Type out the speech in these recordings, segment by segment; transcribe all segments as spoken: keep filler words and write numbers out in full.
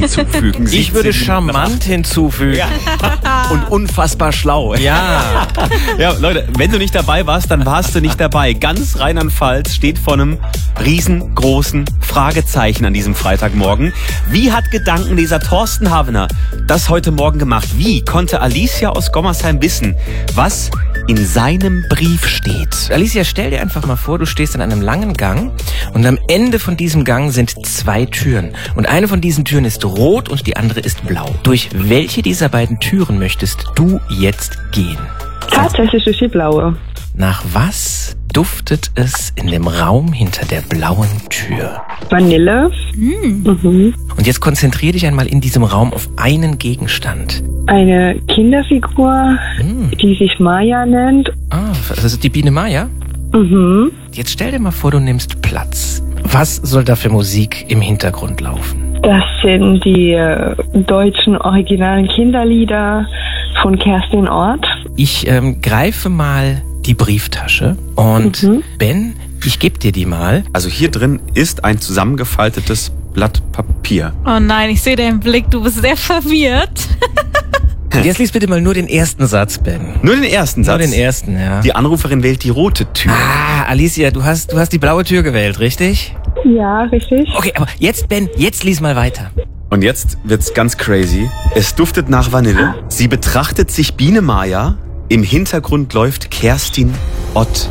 hinzufügen. Ich würde charmant hinzufügen. Ja. Und unfassbar schlau. Ja. Ja, Leute, wenn du nicht dabei warst, dann warst du nicht dabei. Ganz Rheinland-Pfalz steht vor einem riesengroßen Fragezeichen an diesem Freitagmorgen. Wie hat Gedankenleser Thorsten Havener das heute Morgen gemacht? Wie konnte Alicia aus Gommersheim wissen, was in seinem Brief steht? Alicia, stell dir einfach mal vor, du stehst in einem langen Gang und am Ende von diesem Gang sind zwei Türen. Und eine von diesen Türen ist rot und die andere ist blau. Durch welche dieser beiden Türen möchtest du jetzt gehen? Tatsächlich durch die blaue. Nach was duftet es in dem Raum hinter der blauen Tür? Vanille. Mm. Mhm. Und jetzt konzentrier dich einmal in diesem Raum auf einen Gegenstand. Eine Kinderfigur, Hm. die sich Maya nennt. Ah, das ist die Biene Maya? Mhm. Jetzt stell dir mal vor, du nimmst Platz. Was soll da für Musik im Hintergrund laufen? Das sind die äh, deutschen originalen Kinderlieder von Kerstin Ort. Ich ähm, greife mal die Brieftasche und Mhm. Ben, ich gebe dir die mal. Also hier drin ist ein zusammengefaltetes Blatt Papier. Oh nein, ich sehe deinen Blick, du bist sehr verwirrt. Und jetzt lies bitte mal nur den ersten Satz, Ben. Nur den ersten Satz. Nur den ersten, ja. Die Anruferin wählt die rote Tür. Ah, Alicia, du hast, du hast die blaue Tür gewählt, richtig? Ja, richtig. Okay, aber jetzt, Ben, jetzt lies mal weiter. Und jetzt wird's ganz crazy. Es duftet nach Vanille. Sie betrachtet sich Biene Maya. Im Hintergrund läuft Kerstin Ott.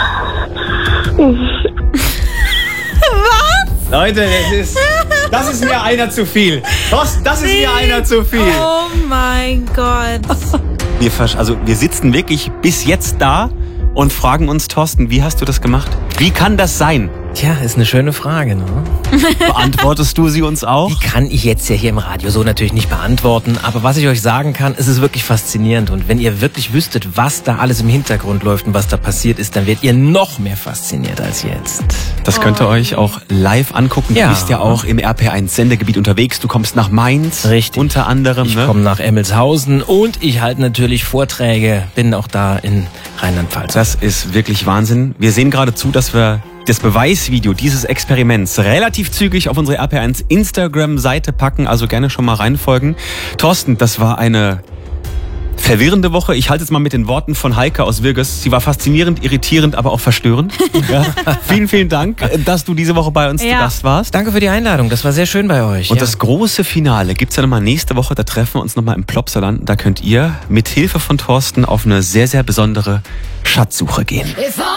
Was? Leute, das ist, das ist mir einer zu viel. Das, das ist mir einer zu viel. Oh mein Gott. Wir, versch- also wir sitzen wirklich bis jetzt da und fragen uns, Thorsten, wie hast du das gemacht? Wie kann das sein? Tja, ist eine schöne Frage, ne? Beantwortest du sie uns auch? Die kann ich jetzt ja hier im Radio so natürlich nicht beantworten, aber was ich euch sagen kann, es ist wirklich faszinierend und wenn ihr wirklich wüsstet, was da alles im Hintergrund läuft und was da passiert ist, dann werdet ihr noch mehr fasziniert als jetzt. Das könnt ihr euch auch live angucken. Ja. Du bist ja auch im R P eins Sendegebiet unterwegs. Du kommst nach Mainz. Richtig. Unter anderem. Ich ne? komme nach Emmelshausen und ich halte natürlich Vorträge, bin auch da in Rheinland-Pfalz. Das ist wirklich Wahnsinn. Wir sehen gerade zu, dass wir das Beweisvideo dieses Experiments relativ zügig auf unsere R P eins Instagram-Seite packen. Also gerne schon mal reinfolgen. Thorsten, das war eine verwirrende Woche. Ich halte es mal mit den Worten von Heike aus Wirges. Sie war faszinierend, irritierend, aber auch verstörend. Ja. Vielen, vielen Dank, dass du diese Woche bei uns Ja. zu Gast warst. Danke für die Einladung, das war sehr schön bei euch. Und ja. das große Finale gibt's ja nochmal nächste Woche. Da treffen wir uns nochmal im Plopsaland. Da könnt ihr mit Hilfe von Thorsten auf eine sehr, sehr besondere Schatzsuche gehen. If